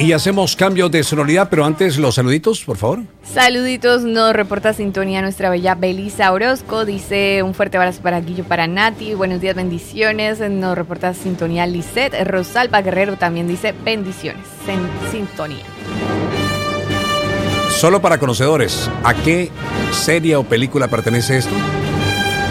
Y hacemos cambios de sonoridad, pero antes los saluditos, por favor. Saluditos, nos reporta sintonía nuestra bella Belisa Orozco. Dice un fuerte abrazo para Guillo, para Nati. Buenos días, bendiciones. Nos reporta sintonía Lisette. Rosalba Guerrero también dice bendiciones. En sintonía. Solo para conocedores, ¿a qué serie o película pertenece esto?